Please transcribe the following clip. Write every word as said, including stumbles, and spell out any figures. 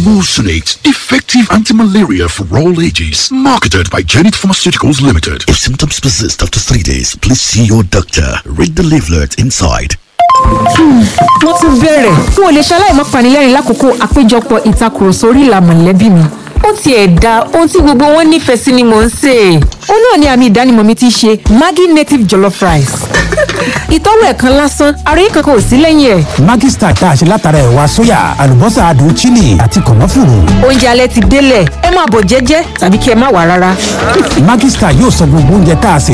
Glufosinate, effective anti-malaria for all ages. Marketed by Janet Pharmaceuticals Limited. If symptoms persist after three days, please see your doctor. Read the leaflet inside. Wọ́n ti bẹ̀rẹ̀ kí wọ́n lè ṣaláì má panilẹ́rìn lákòókò àpéjọpọ̀ ìtakùrọ̀sọ orí ìlà mọ̀lẹ́bí mi. Ó ti ẹ̀ da ohun tí gbogbo wọn nífẹ̀ẹ́ sí ni mò ń sè. Ó náà ni àmì ìdánimọ̀ mi ti ṣe Maggi native jollof rice. Ìtọ́wò ẹ̀kan lásán, ara yìí kankan ò sí lẹ́yìn ẹ̀. Maggi Star tá a ṣe látara ẹ̀wà sóyà, àlùbọ́sà adùn chili àti kànáfùrù. Oúnjẹ alẹ́ ti délẹ̀, ẹ máa bọ̀ jẹ́jẹ́ tàbí kí ẹ má wá rárá. Maggi Star yóò sọ gbogbo oúnjẹ tá a sè